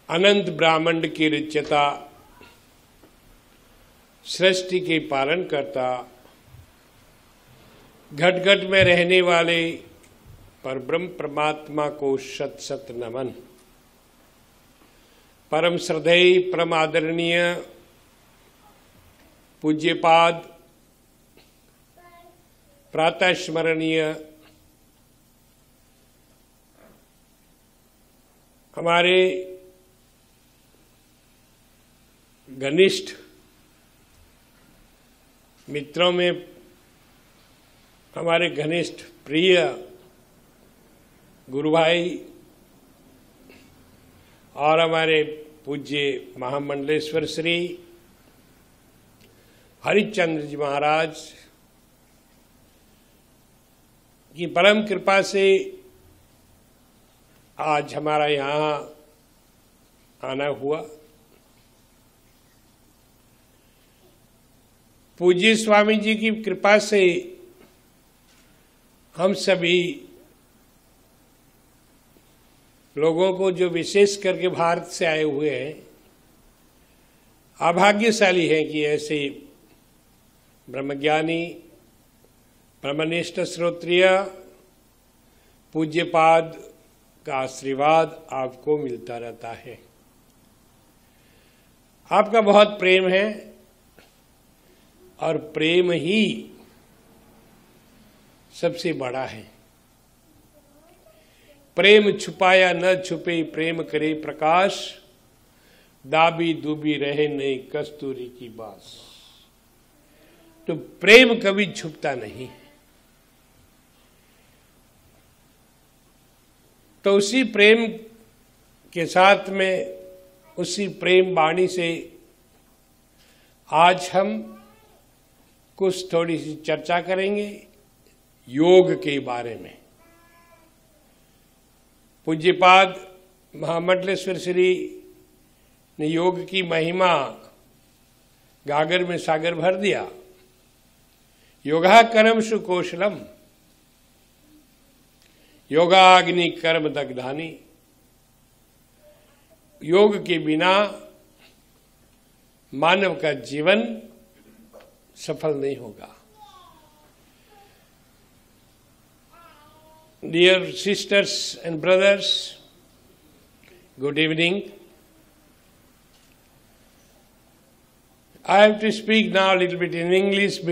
अनंत ब्रह्मांड की रचयिता, सृष्टि के पालन करता, घट घट में रहने वाले परब्रह्म परमात्मा को शत शत नमन। परम श्रद्धेय, परम आदरणीय पूज्यपाद, प्रातः स्मरणीय हमारे घनिष्ठ मित्रों में हमारे घनिष्ठ प्रिय गुरु भाई और हमारे पूज्य महामंडलेश्वर श्री हरिश्चंद्र जी महाराज की परम कृपा से आज हमारा यहाँ आना हुआ। पूज्य स्वामी जी की कृपा से हम सभी लोगों को, जो विशेष करके भारत से आए हुए हैं, अभाग्यशाली हैं कि ऐसे ब्रह्मज्ञानी, ब्रह्मनिष्ठ श्रोत्रिय पूज्यपाद का आशीर्वाद आपको मिलता रहता है। आपका बहुत प्रेम है और प्रेम ही सबसे बड़ा है। प्रेम छुपाया न छुपे, प्रेम करे प्रकाश, दाबी दूबी रहे नहीं कस्तूरी की बास। तो प्रेम कभी छुपता नहीं। तो उसी प्रेम के साथ में, उसी प्रेम वाणी से आज हम कुछ थोड़ी सी चर्चा करेंगे योग के बारे में। पूज्यपाद महामंडलेश्वर श्री ने योग की महिमा गागर में सागर भर दिया। योगा कर्म सुकौशलम, योगाग्नि कर्म दग्धानी। योग के बिना मानव का जीवन सफल नहीं होगा। Dear sisters and brothers, good evening. I have to speak now a little bit in English